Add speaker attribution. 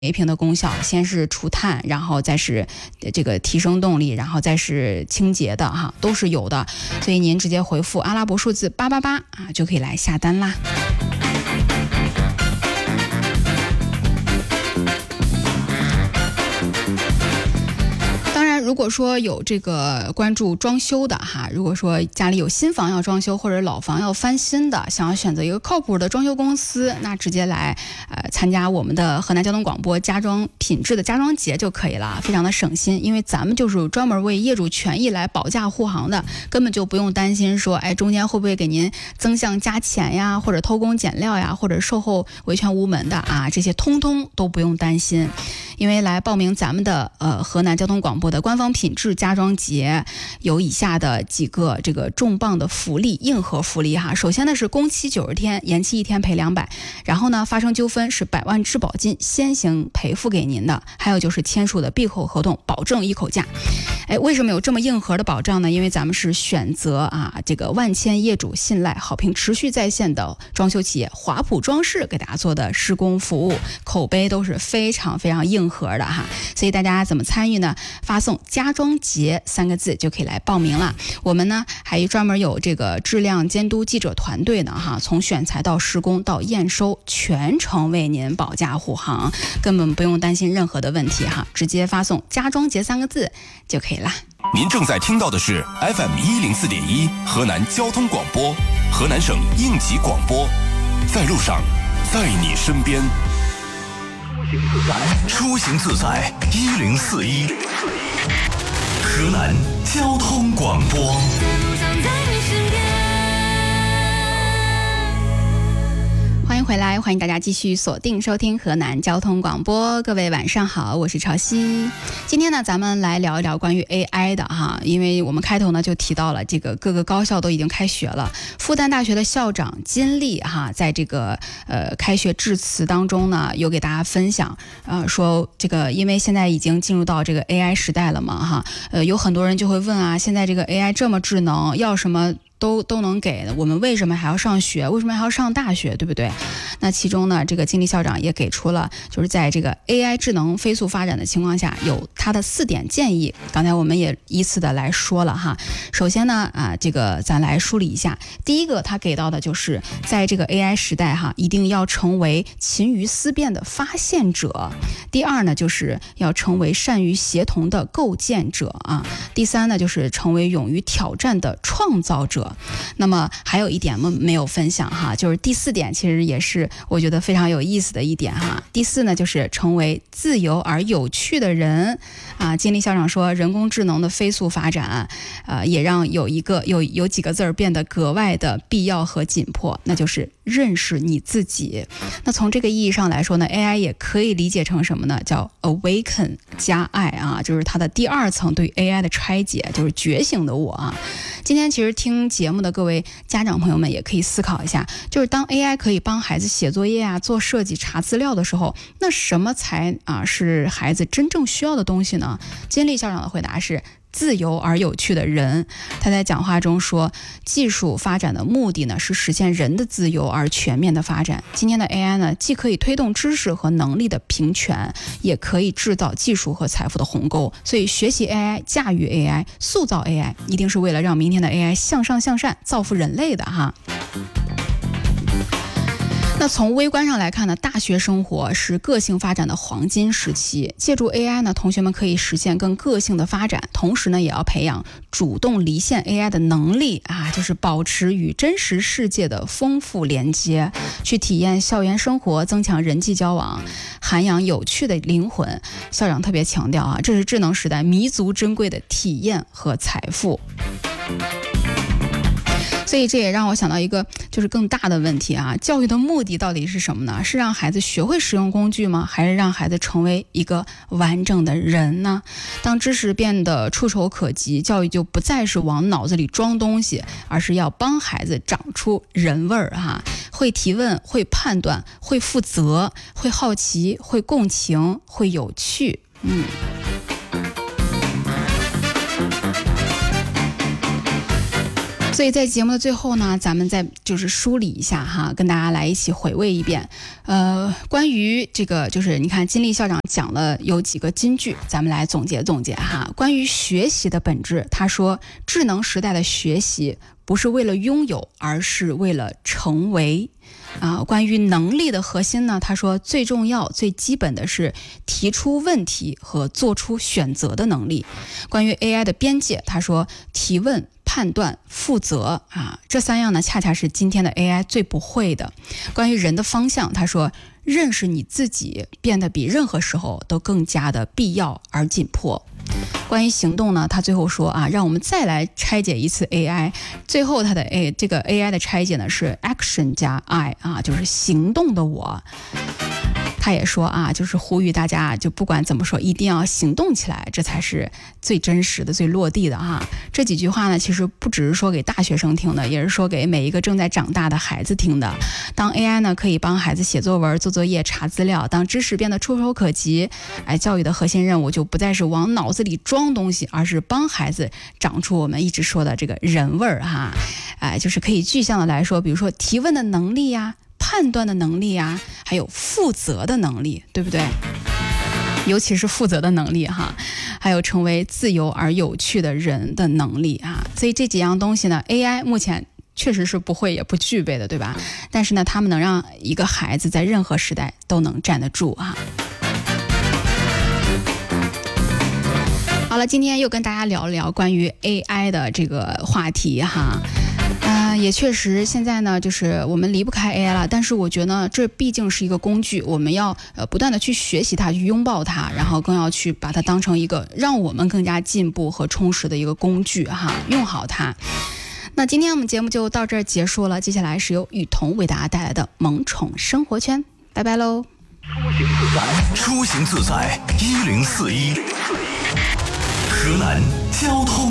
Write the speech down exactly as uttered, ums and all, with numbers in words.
Speaker 1: 一瓶的功效，先是除碳，然后再是这个提升动力，然后再是清洁的哈，都是有的。所以您直接回复阿拉伯数字八八八啊，就可以来下单啦。如果说有这个关注装修的哈，如果说家里有新房要装修或者老房要翻新的，想要选择一个靠谱的装修公司，那直接来呃参加我们的河南交通广播家装品质的家装节就可以了，非常的省心。因为咱们就是专门为业主权益来保驾护航的，根本就不用担心说哎中间会不会给您增项加钱呀，或者偷工减料呀，或者售后维权无门的啊，这些通通都不用担心。因为来报名咱们的呃河南交通广播的官方品质家装节，有以下的几个这个重磅的福利，硬核福利哈。首先呢是工期九十天，延期一天赔两百，然后呢发生纠纷是百万质保金先行赔付给您的，还有就是签署的闭口合同，保证一口价。哎，为什么有这么硬核的保障呢？因为咱们是选择啊这个万千业主信赖、好评持续在线的装修企业华普装饰给大家做的施工服务，口碑都是非常非常硬核的哈。所以大家怎么参与呢？发送家装节三个字就可以来报名了。我们呢还专门有这个质量监督记者团队呢哈，从选材到施工到验收，全程为您保驾护航，根本不用担心任何的问题哈，直接发送家装节三个字就可以了。
Speaker 2: 您正在听到的是 F M 一零四点一河南交通广播，河南省应急广播，在路上，在你身边。出行自在一零四一，河南交通广播。
Speaker 1: 欢迎回来，欢迎大家继续锁定收听河南交通广播。各位晚上好，我是潮汐。今天呢咱们来聊一聊关于 A I 的哈，因为我们开头呢就提到了这个各个高校都已经开学了。复旦大学的校长金立哈，在这个呃开学致辞当中呢，有给大家分享呃说这个因为现在已经进入到这个 A I 时代了嘛哈，呃有很多人就会问啊，现在这个 A I 这么智能，要什么都都能给的，我们为什么还要上学？为什么还要上大学？对不对？那其中呢，这个金立校长也给出了，就是在这个 A I 智能飞速发展的情况下，有他的四点建议。刚才我们也依次的来说了哈。首先呢，啊，这个咱来梳理一下。第一个，他给到的就是在这个 A I 时代哈，一定要成为勤于思辨的发现者。第二呢，就是要成为善于协同的构建者啊。第三呢，就是成为勇于挑战的创造者。那么还有一点我们没有分享哈，就是第四点其实也是我觉得非常有意思的一点哈。第四呢，就是成为自由而有趣的人啊。金立校长说，人工智能的飞速发展，呃，也让有一个有有几个字儿变得格外的必要和紧迫，那就是认识你自己。那从这个意义上来说呢 ，A I 也可以理解成什么呢？叫 awaken 加爱啊，就是它的第二层对 A I 的拆解，就是觉醒的我啊。今天其实听节目的各位家长朋友们也可以思考一下，就是当 A I 可以帮孩子写作业啊、做设计、查资料的时候，那什么才啊是孩子真正需要的东西呢？金立校长的回答是自由而有趣的人。他在讲话中说，技术发展的目的呢是实现人的自由而全面的发展。今天的 A I 呢，既可以推动知识和能力的平权，也可以制造技术和财富的鸿沟。所以学习 A I、驾驭 A I、塑造 A I， 一定是为了让明天的 A I 向上向善，造福人类的哈。那从微观上来看呢，大学生活是个性发展的黄金时期。借助 A I 呢，同学们可以实现更个性的发展，同时呢，也要培养主动离线 A I 的能力啊，就是保持与真实世界的丰富连接，去体验校园生活，增强人际交往，涵养有趣的灵魂。校长特别强调啊，这是智能时代弥足珍贵的体验和财富。所以这也让我想到一个就是更大的问题啊，教育的目的到底是什么呢？是让孩子学会使用工具吗？还是让孩子成为一个完整的人呢？当知识变得触手可及，教育就不再是往脑子里装东西，而是要帮孩子长出人味儿哈，会提问，会判断，会负责，会好奇，会共情，会有趣。嗯。所所以在节目的最后呢，咱们再就是梳理一下哈，跟大家来一起回味一遍。呃，关于这个就是你看金立校长讲了有几个金句，咱们来总结总结哈。关于学习的本质，他说智能时代的学习不是为了拥有，而是为了成为。啊，关于能力的核心呢，他说最重要、最基本的是提出问题和做出选择的能力。关于 A I 的边界，他说提问、判断、负责啊，这三样呢，恰恰是今天的 A I 最不会的。关于人的方向，他说认识你自己变得比任何时候都更加的必要而紧迫。关于行动呢，他最后说啊，让我们再来拆解一次 A I。最后他的 A 这个 A I 的拆解呢是 action 加 I 啊，就是行动的我。他也说啊，就是呼吁大家，就不管怎么说，一定要行动起来，这才是最真实的、最落地的哈。这几句话呢，其实不只是说给大学生听的，也是说给每一个正在长大的孩子听的。当 A I 呢可以帮孩子写作文、做作业、查资料，当知识变得触手可及，哎，教育的核心任务就不再是往脑子里装东西，而是帮孩子长出我们一直说的这个人味儿哈。哎，就是可以具象的来说，比如说提问的能力呀、判断的能力啊，还有负责的能力，对不对？尤其是负责的能力哈，还有成为自由而有趣的人的能力啊。所以这几样东西呢 ，A I 目前确实是不会也不具备的，对吧？但是呢，他们能让一个孩子在任何时代都能站得住啊。好了，今天又跟大家聊一聊关于 A I 的这个话题哈。呃，也确实，现在呢，就是我们离不开 A I 了。但是我觉得呢，这毕竟是一个工具，我们要呃不断的去学习它，去拥抱它，然后更要去把它当成一个让我们更加进步和充实的一个工具哈，用好它。那今天我们节目就到这儿结束了，接下来是由雨桐为大家带来的萌宠生活圈，拜拜喽。
Speaker 2: 出行自在，出行自在一零四一，河南交通